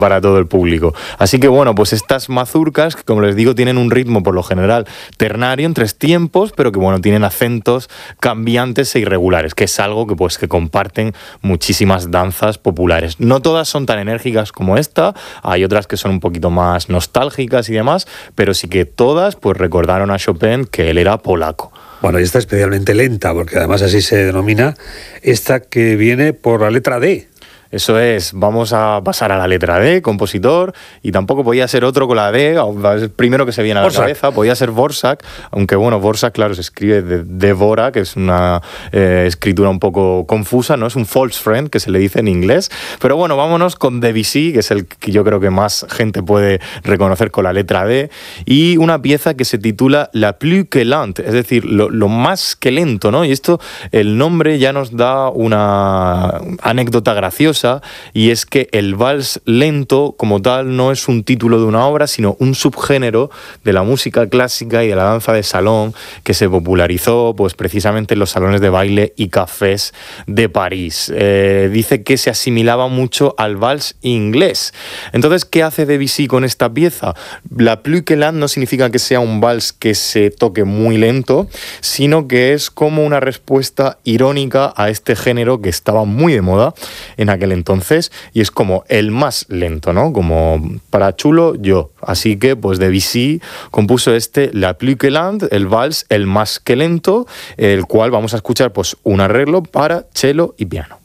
para todo el público. Así que bueno, pues estas mazurcas, que como les digo, tienen un ritmo por lo general ternario en 3 tiempos, pero que bueno, tienen acentos cambiantes e irregulares, que es algo que pues que comparten muchísimas danzas populares. No todas son tan enérgicas como esta, hay otras que son un poquito más nostálgicas y demás, pero sí que todas pues recordaron a Chopin que él era polaco. Bueno, y esta especialmente lenta, porque además así se denomina, esta que viene por la letra D. Eso es, vamos a pasar a la letra D, compositor, y tampoco podía ser otro con la D, es el primero que se viene a la cabeza, podía ser Dvořák, aunque bueno, Dvořák, claro, se escribe de Dvora, que es una escritura un poco confusa, ¿no? Es un false friend, que se le dice en inglés, pero bueno, vámonos con Debussy, que es el que yo creo que más gente puede reconocer con la letra D, y una pieza que se titula La plus que lente, es decir, lo más que lento, ¿no? Y esto, el nombre ya nos da una anécdota graciosa, y es que el vals lento como tal no es un título de una obra, sino un subgénero de la música clásica y de la danza de salón que se popularizó pues precisamente en los salones de baile y cafés de París. Dice que se asimilaba mucho al vals inglés. Entonces, ¿qué hace Debussy con esta pieza? La plus que lente no significa que sea un vals que se toque muy lento, sino que es como una respuesta irónica a este género que estaba muy de moda en aquel entonces, y es como el más lento, ¿no? Como para chulo yo. Así que pues Debussy compuso La plus que lente, el vals el más que lento, el cual vamos a escuchar pues un arreglo para cello y piano.